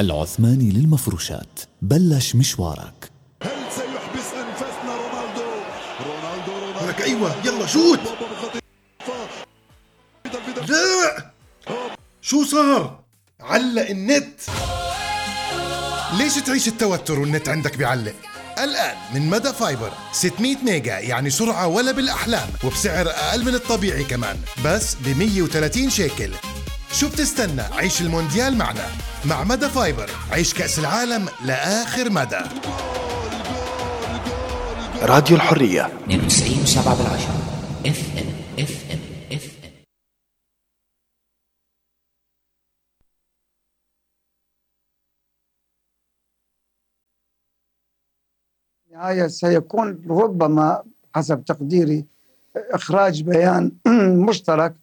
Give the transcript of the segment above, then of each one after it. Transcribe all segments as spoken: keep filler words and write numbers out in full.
العثماني للمفروشات، بلش مشوارك. هل سيحبس أنفاسنا رونالدو؟ رونالدو رونالدو لك أيوة يلا شوت. لا شو صار؟ علق النت. ليش تعيش التوتر والنت عندك بيعلق؟ الآن من مدى فايبر ستمية ميجا، يعني سرعة ولا بالأحلام، وبسعر أقل من الطبيعي كمان، بس ب مية وثلاثين شيكل. شو بتستنى؟ عيش المونديال معنا. مع مدى فايبر عيش كأس العالم لآخر مدى. راديو الحرية اثنين وتسعين فاصلة سبعة بالعشرة اف ام اف ام اف ام. النهاية سيكون ربما حسب تقديري إخراج بيان مشترك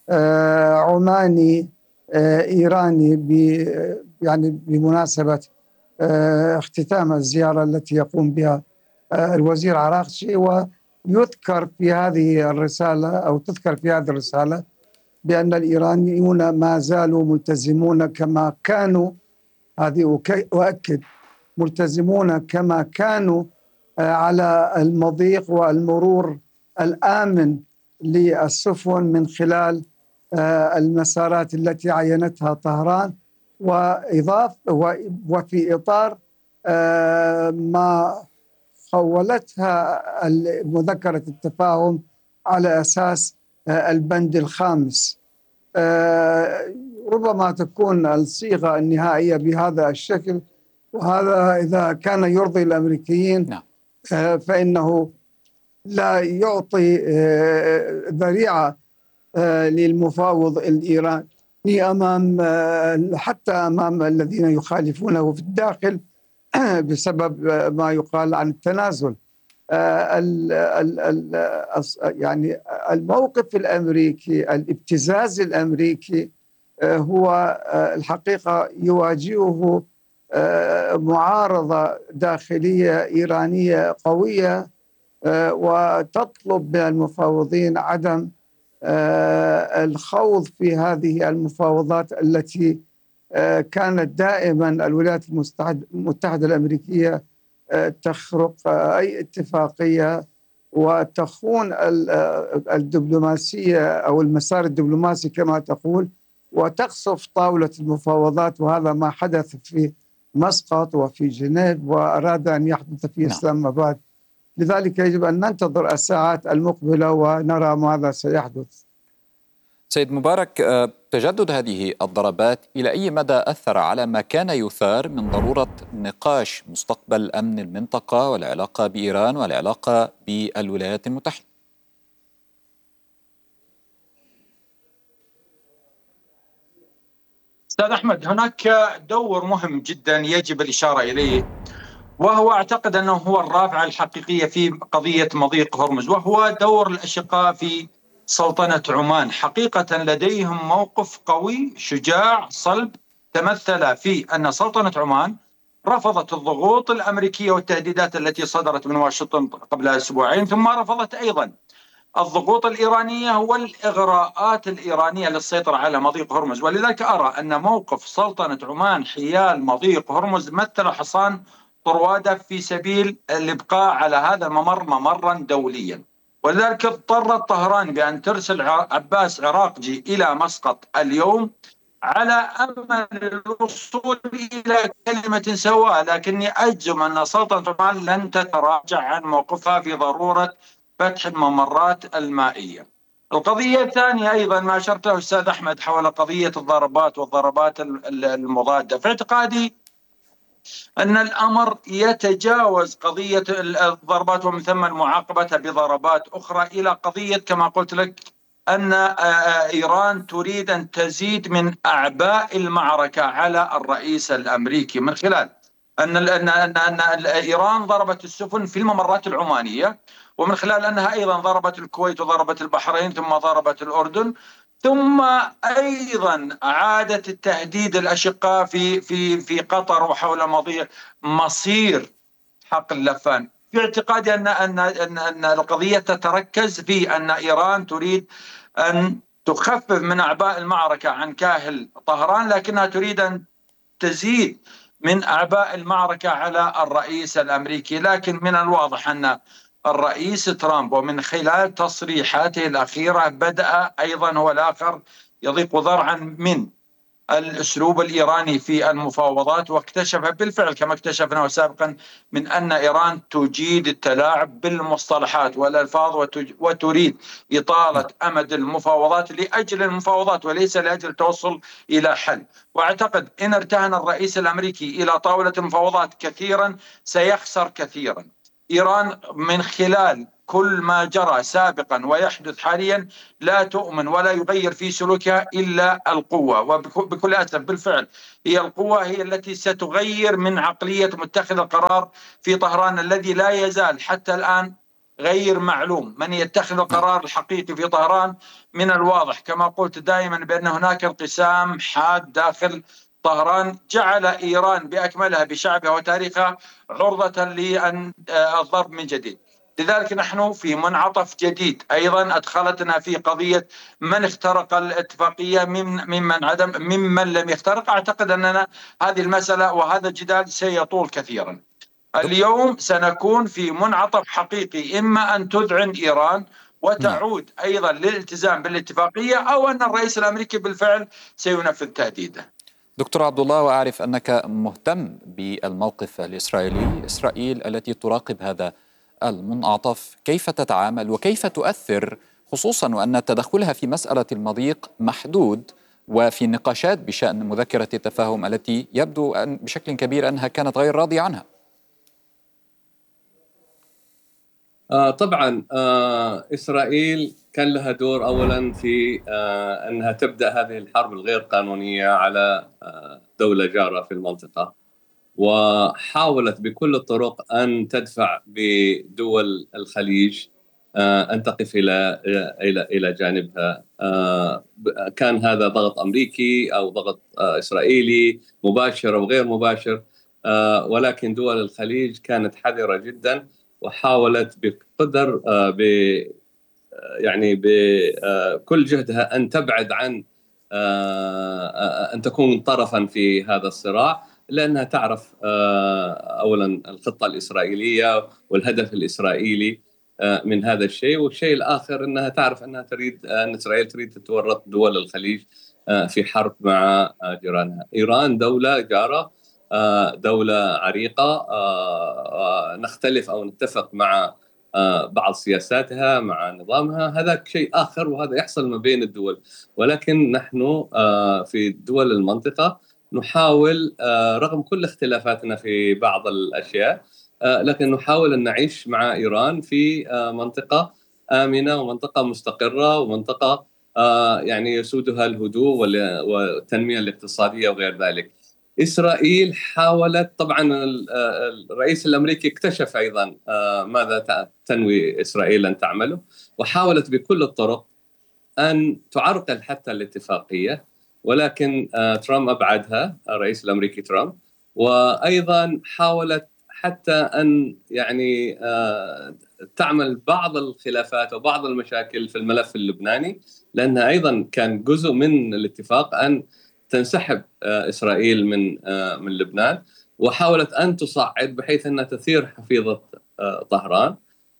عماني إيراني يعني بمناسبة اختتام الزيارة التي يقوم بها الوزير عراقچي، ويذكر في هذه الرسالة أو تذكر في هذه الرسالة بأن الإيرانيون ما زالوا ملتزمون كما كانوا، هذه أؤكد، ملتزمون كما كانوا على المضيق والمرور الآمن للسفن من خلال المسارات التي عينتها طهران، وإضافة وفي إطار ما خولتها مذكرة التفاهم على أساس البند الخامس. ربما تكون الصيغة النهائية بهذا الشكل، وهذا إذا كان يرضي الأمريكيين نعم. فإنه لا يعطي ذريعة للمفاوض الإيراني أمام حتى أمام الذين يخالفونه في الداخل بسبب ما يقال عن التنازل. يعني الموقف الأمريكي، الابتزاز الأمريكي هو الحقيقة يواجهه معارضة داخلية إيرانية قوية، وتطلب من المفاوضين عدم الخوض في هذه المفاوضات التي كانت دائما الولايات المتحدة الأمريكية تخرق أي اتفاقية وتخون الدبلوماسية أو المسار الدبلوماسي كما تقول، وتقصف طاولة المفاوضات. وهذا ما حدث في مسقط وفي جنيف، وأراد أن يحدث في إسلام آباد. لذلك يجب أن ننتظر الساعات المقبلة ونرى ماذا سيحدث. سيد مبارك، تجدد هذه الضربات إلى أي مدى أثر على ما كان يثار من ضرورة نقاش مستقبل أمن المنطقة والعلاقة بإيران والعلاقة بالولايات المتحدة؟ أستاذ أحمد، هناك دور مهم جدا يجب الإشارة إليه، وهو أعتقد أنه هو الرافعة الحقيقية في قضية مضيق هرمز، وهو دور الأشقاء في سلطنة عمان. حقيقة لديهم موقف قوي شجاع صلب، تمثل في أن سلطنة عمان رفضت الضغوط الأمريكية والتهديدات التي صدرت من واشنطن قبل أسبوعين، ثم رفضت أيضا الضغوط الإيرانية والإغراءات الإيرانية للسيطرة على مضيق هرمز. ولذلك أرى أن موقف سلطنة عمان حيال مضيق هرمز مثل حصان طروادة في سبيل الإبقاء على هذا الممر ممرا دوليا. ولذلك اضطرت طهران بأن ترسل عباس عراقجي إلى مسقط اليوم على أمل الوصول إلى كلمة سواء، لكني أجزم أن سلطنة عمان لن تتراجع عن موقفها في ضرورة فتح الممرات المائية. القضية الثانية أيضا ما أشرت له أستاذ أحمد حول قضية الضربات والضربات المضادة. في اعتقادي أن الأمر يتجاوز قضية الضربات ومن ثم المعاقبة بضربات أخرى إلى قضية كما قلت لك أن إيران تريد أن تزيد من أعباء المعركة على الرئيس الأمريكي من خلال أن أن أن, أن إيران ضربت السفن في الممرات العمانية، ومن خلال أنها أيضا ضربت الكويت وضربت البحرين ثم ضربت الأردن، ثم أيضا عادت التهديد الأشقاء في في في قطر وحول مضيق مصير حقل لفان. في اعتقادي أن أن أن أن القضية تتركز في أن إيران تريد أن تخفف من أعباء المعركة عن كاهل طهران، لكنها تريد أن تزيد من أعباء المعركة على الرئيس الأمريكي. لكن من الواضح أن الرئيس ترامب ومن خلال تصريحاته الأخيرة بدأ أيضا هو الآخر يضيق ذرعا من الأسلوب الإيراني في المفاوضات، واكتشف بالفعل كما اكتشفنا سابقا من أن إيران تجيد التلاعب بالمصطلحات والألفاظ وتريد إطالة أمد المفاوضات لأجل المفاوضات وليس لأجل التوصل إلى حل. وأعتقد إن ارتهن الرئيس الأمريكي إلى طاولة المفاوضات كثيرا سيخسر كثيرا. إيران من خلال كل ما جرى سابقا ويحدث حاليا لا تؤمن ولا يغير في سلوكها إلا القوة، وبكل أسف بالفعل هي القوة هي التي ستغير من عقلية متخذ القرار في طهران الذي لا يزال حتى الآن غير معلوم من يتخذ القرار الحقيقي في طهران. من الواضح كما قلت دائما بأن هناك انقسام حاد داخل طهران جعل إيران بأكملها بشعبها وتاريخها عرضة للضرب من جديد. لذلك نحن في منعطف جديد أيضا أدخلتنا في قضية من اخترق الاتفاقية ممن عدم ممن لم يخترق. أعتقد أننا هذه المسألة وهذا الجدال سيطول كثيرا. اليوم سنكون في منعطف حقيقي، إما أن تذعن إيران وتعود أيضا للالتزام بالاتفاقية أو أن الرئيس الأمريكي بالفعل سينفذ تهديده. دكتور عبد الله، وأعرف أنك مهتم بالموقف الإسرائيلي، إسرائيل التي تراقب هذا المنعطف كيف تتعامل وكيف تؤثر، خصوصا وأن تدخلها في مسألة المضيق محدود وفي نقاشات بشأن مذكرة التفاهم التي يبدو أن بشكل كبير أنها كانت غير راضية عنها؟ آه طبعا آه إسرائيل كان لها دور أولا في آه أنها تبدأ هذه الحرب الغير قانونية على آه دولة جارة في المنطقة، وحاولت بكل الطرق أن تدفع بدول الخليج آه أن تقف إلى إلى إلى جانبها. آه كان هذا ضغط أمريكي أو ضغط آه إسرائيلي مباشر أو غير مباشر، آه ولكن دول الخليج كانت حذرة جدا وحاولت بقدر آه ب يعني بكل جهدها أن تبعد عن آه أن تكون طرفا في هذا الصراع، لأنها تعرف آه أولا الخطة الإسرائيلية والهدف الإسرائيلي آه من هذا الشيء، والشيء الآخر أنها تعرف أنها تريد أن إسرائيل تريد تتورط دول الخليج آه في حرب مع آه جيرانها. إيران دولة جارة، آه دولة عريقة، آه آه نختلف أو نتفق مع آه بعض سياساتها مع نظامها، هذا شيء آخر وهذا يحصل ما بين الدول. ولكن نحن آه في دول المنطقة نحاول آه رغم كل اختلافاتنا في بعض الأشياء آه لكن نحاول أن نعيش مع إيران في آه منطقة آمنة ومنطقة مستقرة ومنطقة آه يعني يسودها الهدوء والتنمية الاقتصادية وغير ذلك. إسرائيل حاولت، طبعا الرئيس الأمريكي اكتشف أيضا ماذا تنوي إسرائيل أن تعمله، وحاولت بكل الطرق أن تعرقل حتى الاتفاقية، ولكن ترامب أبعدها، الرئيس الأمريكي ترامب، وأيضا حاولت حتى أن يعني تعمل بعض الخلافات وبعض المشاكل في الملف اللبناني، لأنها أيضا كان جزء من الاتفاق أن تنسحب إسرائيل من من لبنان، وحاولت أن تصعد بحيث أنها تثير حفيظة طهران.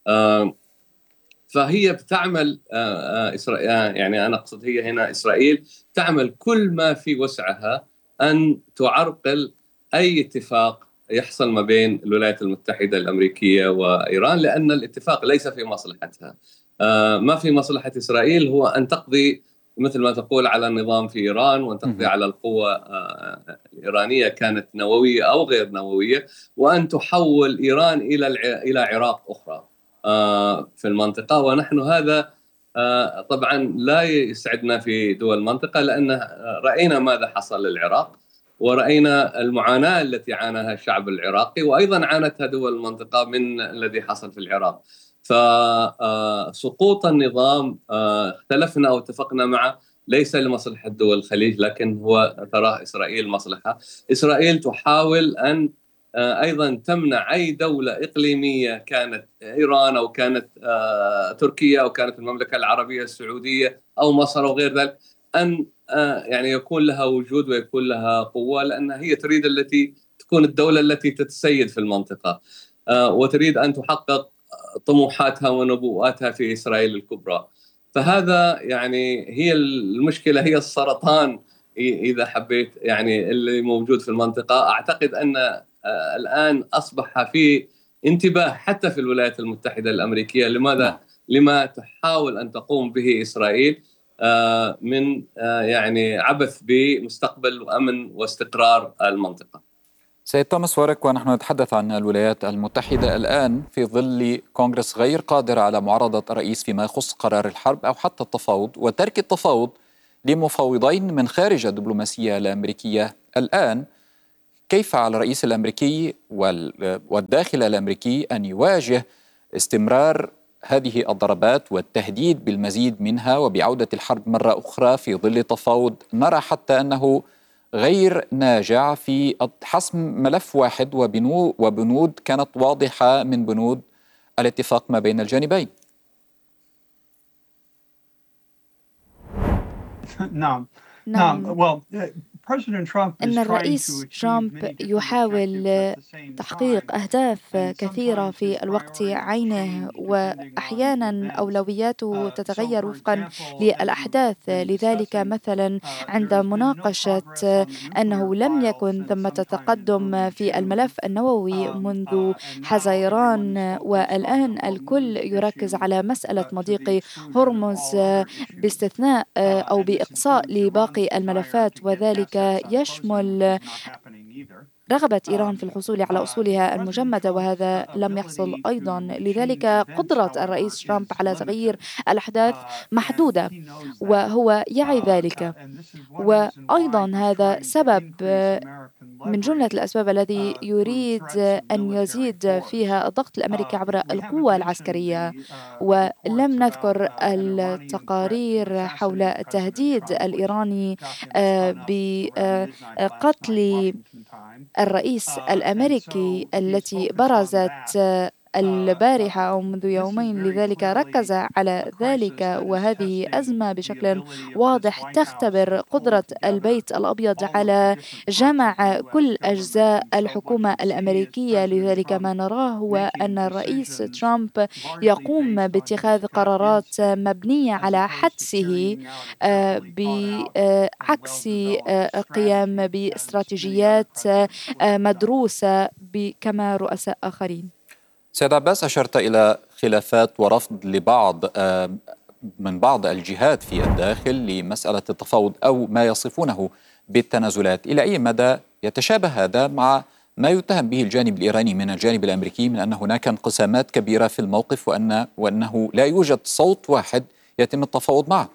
فهي بتعمل يعني أنا أقصد هي هنا إسرائيل تعمل كل ما في وسعها أن تعرقل أي اتفاق يحصل ما بين الولايات المتحدة الأمريكية وإيران، لأن الاتفاق ليس في مصلحتها. ما في مصلحة إسرائيل هو أن تقضي مثل ما تقول على النظام في إيران، وأن تقضي على القوة الإيرانية كانت نووية أو غير نووية، وأن تحول إيران إلى إلى عراق أخرى في المنطقة. ونحن هذا طبعا لا يسعدنا في دول المنطقة، لأن رأينا ماذا حصل للعراق، ورأينا المعاناة التي عاناها الشعب العراقي، وأيضا عانتها دول المنطقة من الذي حصل في العراق. فسقوط النظام اختلفنا أو اتفقنا معه ليس لمصلحة دول الخليج، لكن هو تراه إسرائيل مصلحة. إسرائيل تحاول أن أيضا تمنع أي دولة إقليمية، كانت إيران أو كانت تركيا أو كانت المملكة العربية السعودية أو مصر أو غير ذلك، أن يعني يكون لها وجود ويكون لها قوة، لأنها هي تريد التي تكون الدولة التي تتسيد في المنطقة وتريد أن تحقق طموحاتها ونبوءاتها في إسرائيل الكبرى. فهذا يعني هي المشكلة، هي السرطان إذا حبيت يعني اللي موجود في المنطقة. أعتقد أن الآن أصبح في انتباه حتى في الولايات المتحدة الأمريكية لماذا لما تحاول أن تقوم به إسرائيل من يعني عبث بمستقبل وأمن واستقرار المنطقة. سيد توماس وارك، ونحن نتحدث عن الولايات المتحدة الآن في ظل كونغرس غير قادر على معارضة الرئيس فيما يخص قرار الحرب أو حتى التفاوض، وترك التفاوض لمفاوضين من خارج الدبلوماسية الأمريكية. الآن كيف على الرئيس الأمريكي والداخل الأمريكي أن يواجه استمرار هذه الضربات والتهديد بالمزيد منها وبعودة الحرب مرة أخرى في ظل تفاوض نرى حتى أنه غير ناجع في حسم ملف واحد وبنود كانت واضحة من بنود الاتفاق ما بين الجانبين؟ نعم نعم أن الرئيس ترامب يحاول تحقيق أهداف كثيرة في الوقت عينه، وأحيانا أولوياته تتغير وفقا للأحداث. لذلك مثلا عند مناقشة أنه لم يكن ثمة تقدم في الملف النووي منذ حزيران، والآن الكل يركز على مسألة مضيق هرمز باستثناء أو بإقصاء لباقي الملفات، وذلك يشمل رغبة إيران في الحصول على أصولها المجمدة، وهذا لم يحصل أيضا. لذلك قدرة الرئيس ترامب على تغيير الأحداث محدودة وهو يعي ذلك، وأيضا هذا سبب من جملة الأسباب التي يريد أن يزيد فيها الضغط الأمريكي عبر القوة العسكرية. ولم نذكر التقارير حول التهديد الإيراني بقتل الرئيس الأمريكي التي برزت البارحة أو منذ يومين. لذلك ركز على ذلك، وهذه أزمة بشكل واضح تختبر قدرة البيت الأبيض على جمع كل أجزاء الحكومة الأمريكية. لذلك ما نراه هو أن الرئيس ترامب يقوم باتخاذ قرارات مبنية على حدسه بعكس قيام باستراتيجيات مدروسة كما رؤساء آخرين. سيد عباس، أشرت إلى خلافات ورفض لبعض من بعض الجهات في الداخل لمسألة التفاوض أو ما يصفونه بالتنازلات. إلى أي مدى يتشابه هذا مع ما يتهم به الجانب الإيراني من الجانب الأمريكي من أن هناك انقسامات كبيرة في الموقف وأن وأنه لا يوجد صوت واحد يتم التفاوض معه؟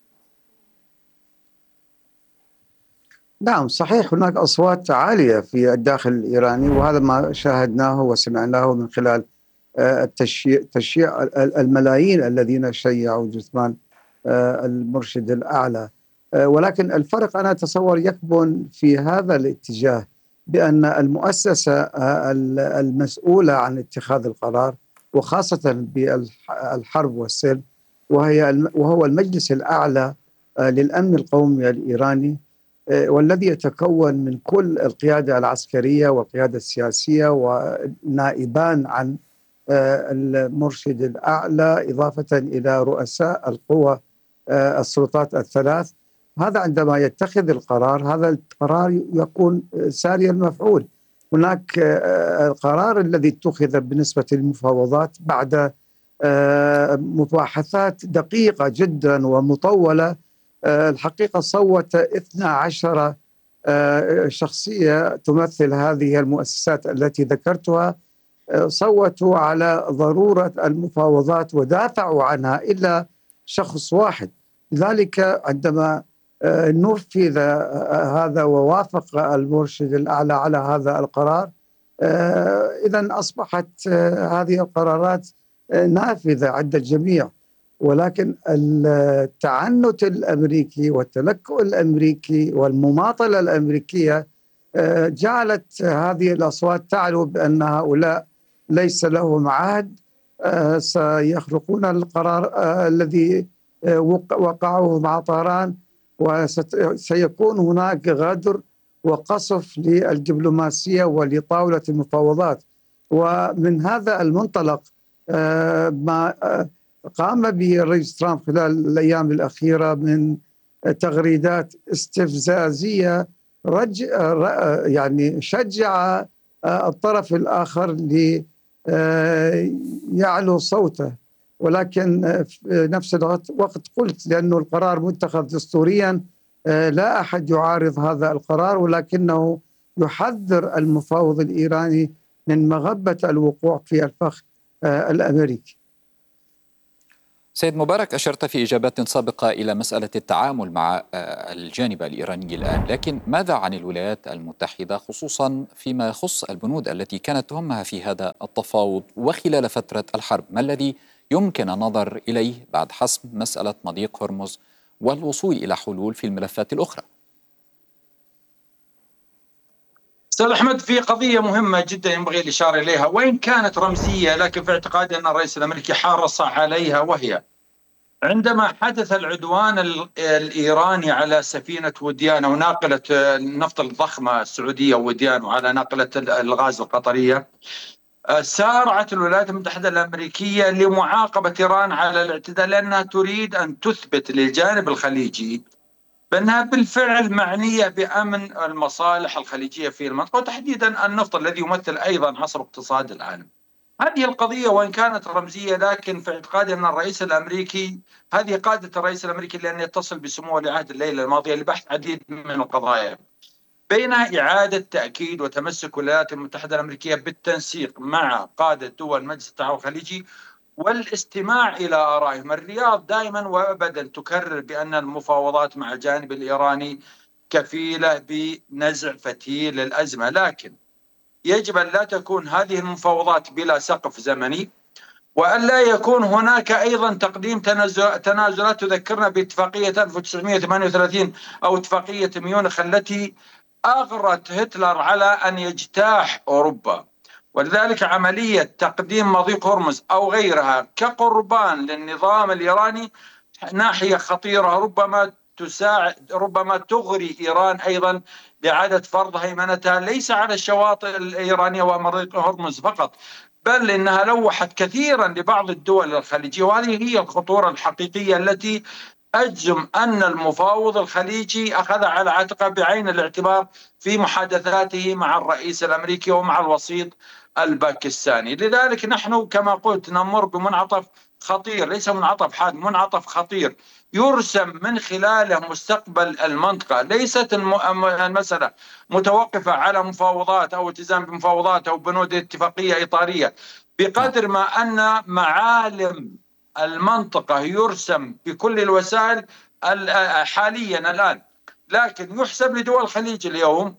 نعم صحيح، هناك أصوات عالية في الداخل الإيراني، وهذا ما شاهدناه وسمعناه من خلال التشييع تشييع الملايين الذين شيعوا جثمان المرشد الأعلى. ولكن الفرق أنا أتصور يكمن في هذا الاتجاه، بأن المؤسسة المسؤولة عن اتخاذ القرار وخاصة بالحرب والسلم وهي وهو المجلس الأعلى للأمن القومي الإيراني، والذي يتكون من كل القيادة العسكرية والقيادة السياسية ونائبان عن المرشد الأعلى إضافة إلى رؤساء القوى السلطات الثلاث. هذا عندما يتخذ القرار، هذا القرار يكون ساري المفعول. هناك القرار الذي اتخذ بالنسبة للمفاوضات بعد مباحثات دقيقة جدا ومطولة. الحقيقة صوت اثنتا عشرة شخصية تمثل هذه المؤسسات التي ذكرتها، صوتوا على ضرورة المفاوضات ودافعوا عنها إلا شخص واحد. لذلك عندما نفذ هذا ووافق المرشد الأعلى على هذا القرار، إذن أصبحت هذه القرارات نافذة عند الجميع. ولكن التعنت الأمريكي والتلكؤ الأمريكي والمماطلة الأمريكية جعلت هذه الأصوات تعلو بأن هؤلاء ليس لهم عهد، سيخرقون القرار الذي وقعوه مع طهران، وسيكون هناك غدر وقصف للدبلوماسية ولطاولة المفاوضات. ومن هذا المنطلق ما قام به الرئيس ترامب خلال الأيام الأخيرة من تغريدات استفزازية رج يعني شجع الطرف الآخر ليعلو صوته، ولكن في نفس الوقت قلت لأنه القرار متخذ دستوريا لا أحد يعارض هذا القرار، ولكنه يحذر المفاوض الإيراني من مغبة الوقوع في الفخ الأمريكي. سيد مبارك، أشرت في إجابات سابقة إلى مسألة التعامل مع الجانب الإيراني الآن، لكن ماذا عن الولايات المتحدة خصوصا فيما يخص البنود التي كانت تهمها في هذا التفاوض وخلال فترة الحرب؟ ما الذي يمكن النظر إليه بعد حسم مسألة مضيق هرمز والوصول إلى حلول في الملفات الأخرى؟ أستاذ أحمد، في قضية مهمة جدا ينبغي الإشارة إليها وإن كانت رمزية، لكن في اعتقادي أن الرئيس الأمريكي حرص عليها، وهي عندما حدث العدوان الإيراني على سفينة وديان أو ناقلة النفط الضخمة السعودية وديان وعلى ناقلة الغاز القطرية، سارعت الولايات المتحدة الأمريكية لمعاقبة إيران على الاعتداء، لأنها تريد أن تثبت للجانب الخليجي بأنها بالفعل معنية بأمن المصالح الخليجية في المنطقة، وتحديدا النفط الذي يمثل أيضا عصب اقتصاد العالم. هذه القضية وإن كانت رمزية، لكن في اعتقادي أن الرئيس الأمريكي، هذه قادة الرئيس الأمريكي لأن يتصل بسموه لعهد الليلة الماضية لبحث عديد من القضايا، بينها إعادة تأكيد وتمسك الولايات المتحدة الأمريكية بالتنسيق مع قادة دول مجلس التعاون الخليجي والاستماع إلى آرائهم. الرياض دائما وأبدا تكرر بأن المفاوضات مع الجانب الإيراني كفيلة بنزع فتيل الأزمة، لكن يجب أن لا تكون هذه المفاوضات بلا سقف زمني، وأن لا يكون هناك أيضا تقديم تنازلات تذكرنا باتفاقية ألف وتسعمائة وثمانية وثلاثين أو اتفاقية ميونخ التي أغرت هتلر على أن يجتاح أوروبا. ولذلك عملية تقديم مضيق هرمز أو غيرها كقربان للنظام الإيراني ناحية خطيرة، ربما تساعد ربما تغري إيران أيضا لإعادة فرض هيمنتها ليس على الشواطئ الإيرانية ومضيق هرمز فقط، بل إنها لوحت كثيرا لبعض الدول الخليجية. وهذه هي الخطورة الحقيقية التي أجزم أن المفاوض الخليجي أخذ على عاتقه بعين الاعتبار في محادثاته مع الرئيس الأمريكي ومع الوسيط الباكستاني. لذلك نحن كما قلت نمر بمنعطف خطير، ليس منعطف حاد، منعطف خطير يرسم من خلاله مستقبل المنطقة. ليست المسألة متوقفة على مفاوضات أو التزام بمفاوضات أو بنود اتفاقية إطارية، بقدر ما أن معالم المنطقة يرسم بكل الوسائل حاليا الآن. لكن يحسب لدول الخليج اليوم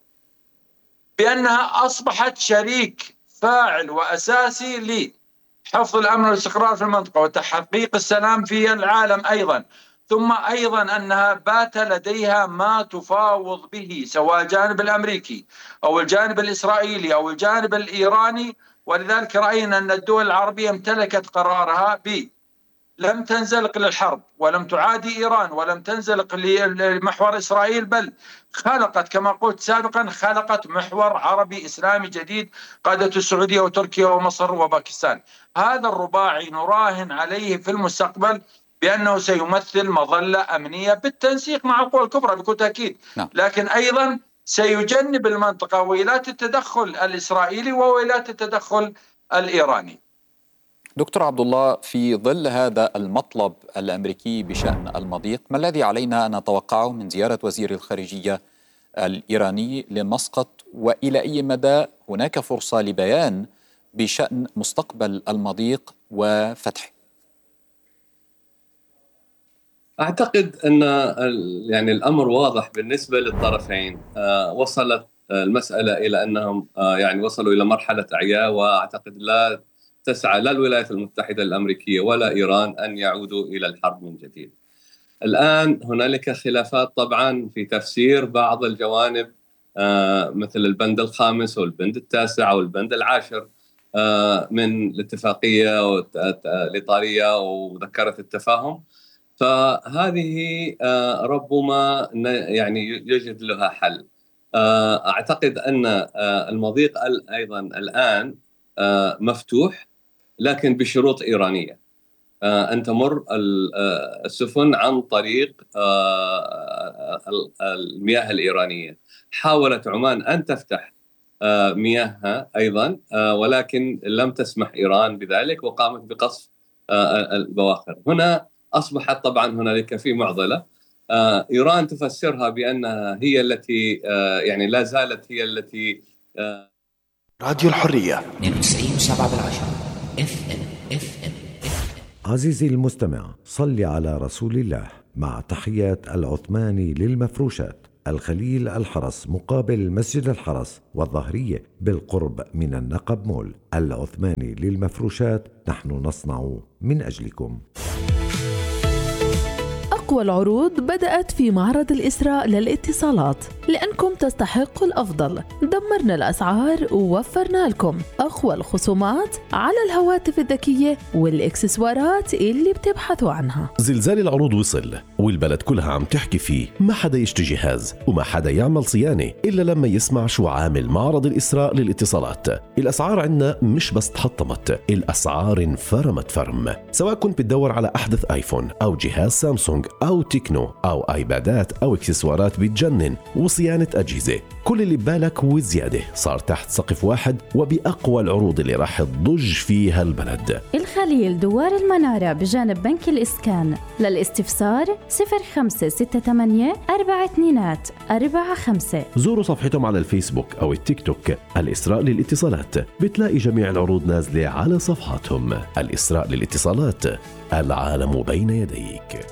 بأنها أصبحت شريك فاعل وأساسي لحفظ الأمن والاستقرار في المنطقة وتحقيق السلام في العالم أيضا، ثم أيضا أنها بات لديها ما تفاوض به سواء الجانب الأمريكي أو الجانب الإسرائيلي أو الجانب الإيراني. ولذلك رأينا أن الدول العربية امتلكت قرارها ب لم تنزلق للحرب ولم تعادي إيران ولم تنزلق لمحور إسرائيل، بل خلقت كما قلت سابقا خلقت محور عربي إسلامي جديد قادته السعودية وتركيا ومصر وباكستان. هذا الرباعي نراهن عليه في المستقبل بأنه سيمثل مظلة أمنية بالتنسيق مع القوى الكبرى بكل تأكيد، لكن أيضا سيجنب المنطقة ويلات التدخل الإسرائيلي وويلات التدخل الإيراني. دكتور عبد الله، في ظل هذا المطلب الأمريكي بشأن المضيق، ما الذي علينا أن نتوقعه من زيارة وزير الخارجية الإيراني لمسقط، وإلى أي مدى هناك فرصة لبيان بشأن مستقبل المضيق وفتحه؟ أعتقد أن يعني الأمر واضح بالنسبة للطرفين. آه وصلت المسألة إلى أنهم آه يعني وصلوا إلى مرحلة إعياء، وأعتقد لا تسعى لا الولايات المتحدة الأمريكية ولا إيران أن يعودوا إلى الحرب من جديد. الآن هنالك خلافات طبعا في تفسير بعض الجوانب آه مثل البند الخامس والبند التاسع والبند العاشر آه من الاتفاقية الإطارية وذكرت التفاهم. فهذه ربما يعني يجد لها حل. أعتقد أن المضيق أيضا الآن مفتوح، لكن بشروط إيرانية، أن تمر السفن عن طريق المياه الإيرانية. حاولت عمان أن تفتح مياهها أيضا، ولكن لم تسمح إيران بذلك وقامت بقصف البواخر. هنا أصبحت طبعا هنالك في معضلة. إيران تفسرها بأنها هي التي يعني لا زالت هي التي. راديو الحرية تسعين وسبعة بالعشرة اف ام اف ام. عزيزي المستمع، صل على رسول الله، مع تحيات العثماني للمفروشات، الخليل الحرس مقابل مسجد الحرس والظهرية بالقرب من النقب مول. العثماني للمفروشات، نحن نصنع من أجلكم. أقوى العروض بدأت في معرض الإسراء للاتصالات، لأنكم تستحقوا الأفضل. دمرنا الأسعار ووفرنا لكم أقوى الخصومات على الهواتف الذكية والإكسسوارات اللي بتبحثوا عنها. زلزال العروض وصل والبلد كلها عم تحكي فيه. ما حدا يشتري جهاز وما حدا يعمل صيانة إلا لما يسمع شو عامل معرض الإسراء للاتصالات. الأسعار عنا مش بس تحطمت، الأسعار انفرمت فرم. سواء كنت بتدور على أحدث آيفون أو جهاز سامسونج أو تكنو أو آيبادات أو إكسسوارات بتجنن وصيانة أجهزة، كل اللي ببالك وزيادة صار تحت سقف واحد وبأقوى العروض اللي راح تضج فيها البلد. الخليل دوار المنارة بجانب بنك الإسكان. للاستفسار صفر خمسة ستة ثمانية أربعة اثنين أربعة خمسة. زوروا صفحتهم على الفيسبوك أو التيك توك الإسراء للاتصالات، بتلاقي جميع العروض نازلة على صفحاتهم. الإسراء للاتصالات، العالم بين يديك.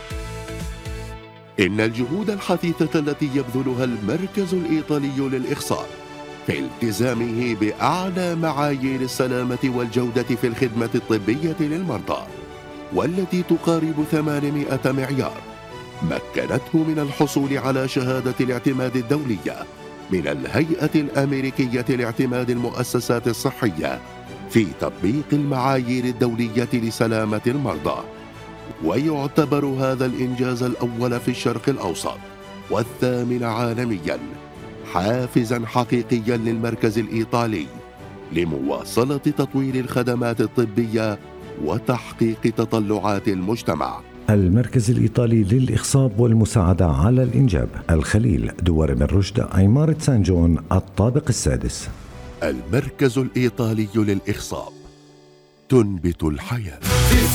إن الجهود الحثيثة التي يبذلها المركز الإيطالي للإخصاب في التزامه بأعلى معايير السلامة والجودة في الخدمة الطبية للمرضى، والتي تقارب ثمانمائة معيار، مكنته من الحصول على شهادة الاعتماد الدولية من الهيئة الأمريكية لاعتماد المؤسسات الصحية في تطبيق المعايير الدولية لسلامة المرضى. ويعتبر هذا الإنجاز الأول في الشرق الأوسط والثامن عالمياً حافزاً حقيقياً للمركز الإيطالي لمواصلة تطوير الخدمات الطبية وتحقيق تطلعات المجتمع. المركز الإيطالي للإخصاب والمساعدة على الإنجاب، الخليل، دوار بن رشد، عمارة سان جون، الطابق السادس. المركز الإيطالي للإخصاب، تنبت الحياة.